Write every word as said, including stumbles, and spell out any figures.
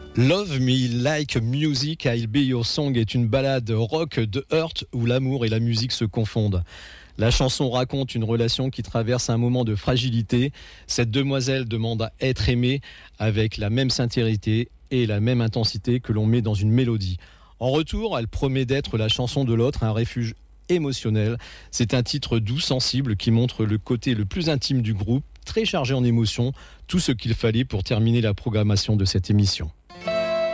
Love Me Like Music, I'll Be Your Song est une ballade rock de Hurt où l'amour et la musique se confondent. La chanson raconte une relation qui traverse un moment de fragilité. Cette demoiselle demande à être aimée avec la même sincérité et la même intensité que l'on met dans une mélodie. En retour, elle promet d'être la chanson de l'autre, un refuge émotionnel. C'est un titre doux, sensible, qui montre le côté le plus intime du groupe, très chargé en émotions, tout ce qu'il fallait pour terminer la programmation de cette émission.